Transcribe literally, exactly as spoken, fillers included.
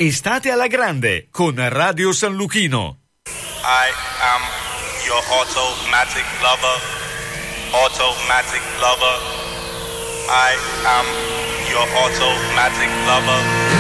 Estate alla grande con Radio San Luchino. I am your automatic lover. Automatic lover. I am your automatic lover.